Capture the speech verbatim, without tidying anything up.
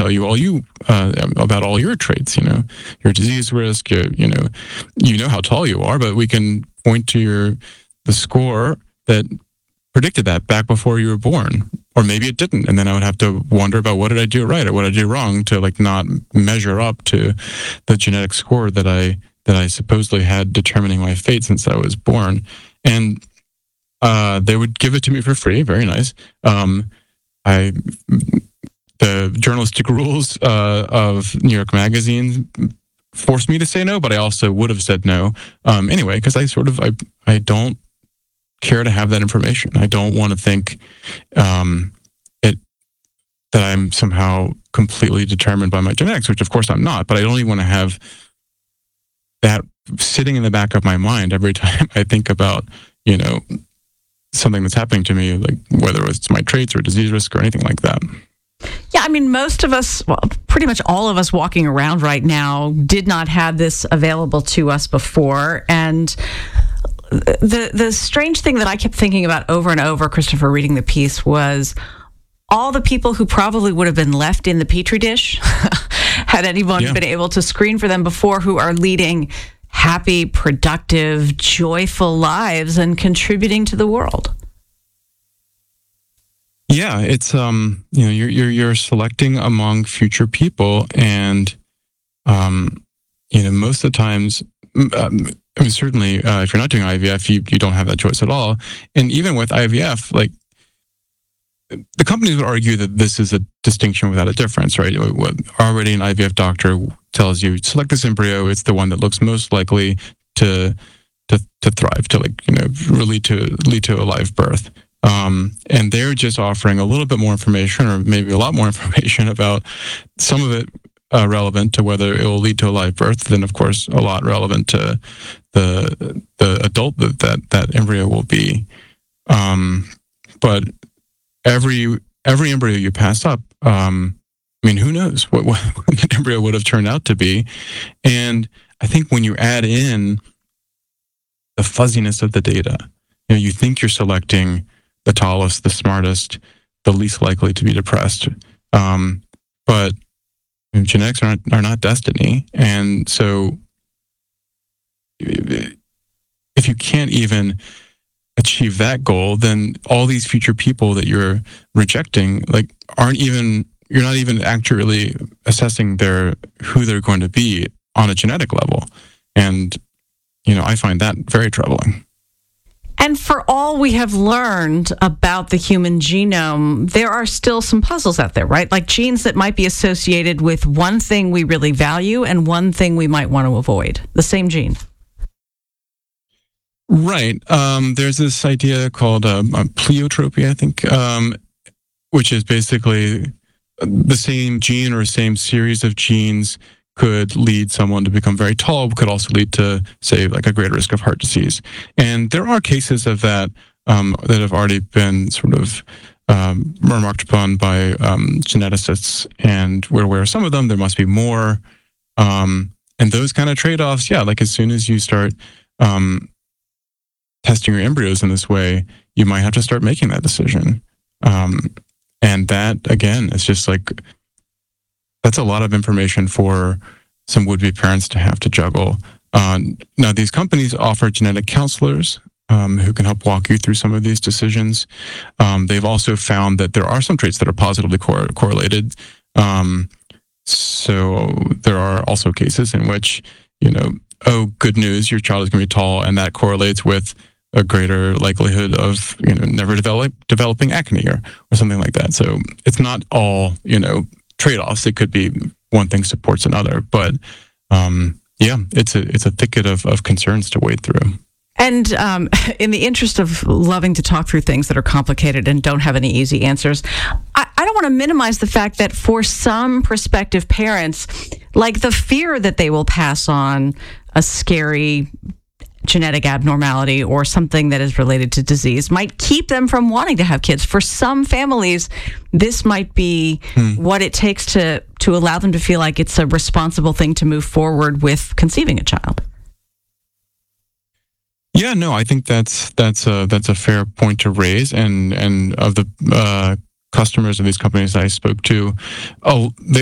tell you all you uh, about all your traits. You know, your disease risk. Your, you know, you know how tall you are, but we can point to your the score that predicted that back before you were born, or maybe it didn't, and then I would have to wonder about what did I do right or what did I do wrong to like not measure up to the genetic score that I that I supposedly had determining my fate since I was born. And uh, they would give it to me for free. Very nice. Um, I the journalistic rules uh, of New York Magazine forced me to say no, but I also would have said no um, anyway, because I sort of I I don't care to have that information. I don't want to think um, it that I'm somehow completely determined by my genetics, which of course I'm not. But I don't even want to have that sitting in the back of my mind every time I think about, you know, something that's happening to me, like whether it's my traits or disease risk or anything like that. Yeah, I mean, most of us, well, pretty much all of us walking around right now did not have this available to us before. And the the strange thing that I kept thinking about over and over, Christopher, reading the piece, was all the people who probably would have been left in the petri dish had anyone yeah. been able to screen for them before, who are leading happy, productive, joyful lives and contributing to the world. Yeah, it's um, you know, you're you're you're selecting among future people, and um, you know, most of the times, um, I mean, certainly, uh, if you're not doing I V F, you you don't have that choice at all. And even with I V F, like the companies would argue that this is a distinction without a difference, right? What already an I V F doctor tells you, select this embryo; it's the one that looks most likely to to to thrive, to like you know really to lead to a live birth. Um, and they're just offering a little bit more information, or maybe a lot more information about some of it uh, relevant to whether it will lead to a live birth. Then, of course, a lot relevant to the the adult that that, that embryo will be. Um, but every every embryo you pass up, um, I mean, who knows what, what that embryo would have turned out to be? And I think when you add in the fuzziness of the data, you know, you think you're selecting the tallest, the smartest, the least likely to be depressed. Um, but genetics are not, are not destiny. And so if you can't even achieve that goal, then all these future people that you're rejecting, like, aren't even, you're not even accurately assessing their, who they're going to be on a genetic level. And, you know, I find that very troubling. And for all we have learned about the human genome, there are still some puzzles out there, right? Like genes that might be associated with one thing we really value and one thing we might want to avoid. The same gene. Right. Um, there's this idea called uh, pleiotropy, I think, um, which is basically the same gene or the same series of genes could lead someone to become very tall, could also lead to, say, like a greater risk of heart disease. And there are cases of that um, that have already been sort of um, remarked upon by um, geneticists, and we're aware of some of them. There must be more. Um, and those kind of trade-offs, yeah, like as soon as you start um, testing your embryos in this way, you might have to start making that decision. Um, and that, again, is just like, that's a lot of information for some would-be parents to have to juggle. Uh, now, these companies offer genetic counselors um, who can help walk you through some of these decisions. Um, they've also found that there are some traits that are positively cor- correlated. Um, so there are also cases in which, you know, oh, good news, your child is going to be tall, and that correlates with a greater likelihood of, you know, never develop, developing acne or, or something like that. So it's not all, you know, trade-offs. It could be one thing supports another, but um, yeah, it's a it's a thicket of, of concerns to wade through. And um, in the interest of loving to talk through things that are complicated and don't have any easy answers, I, I don't want to minimize the fact that for some prospective parents, like the fear that they will pass on a scary genetic abnormality or something that is related to disease might keep them from wanting to have kids. For some families, this might be hmm. what it takes to to allow them to feel like it's a responsible thing to move forward with conceiving a child. Yeah, no, I think that's that's a that's a fair point to raise, and and of the uh, customers of these companies I spoke to, oh, they